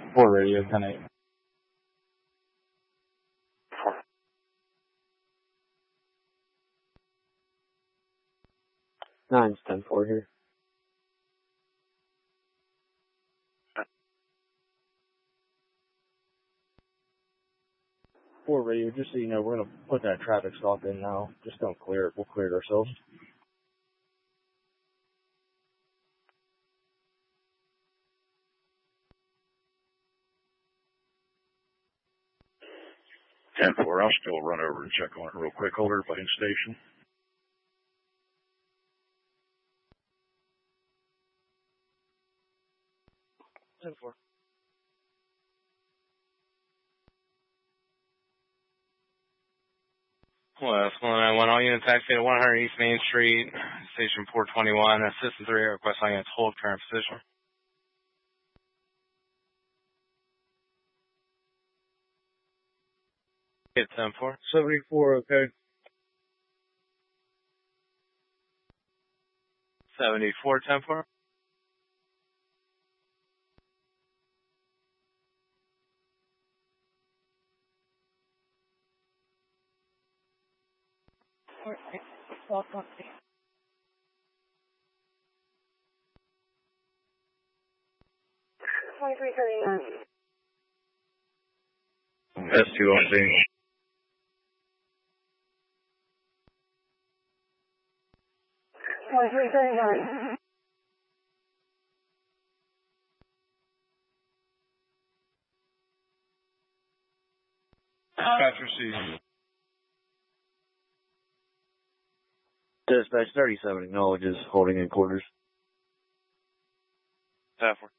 4 radio, 10-8. 9's 10-4 here. 4 radio, just so you know, we're going to put that traffic stop in now. Just don't clear it. We'll clear it ourselves. I'll still run over and check on it real quick. Hold everybody in station. 10-4. West 191, all units taxi at 100 East Main Street, station 421. Assistant 3 request on units hold current position. Hit 10-4. 74, okay. 74, 10-4. S2 on scene. Dispatch received. Dispatch 37 acknowledges holding in quarters. 10-4.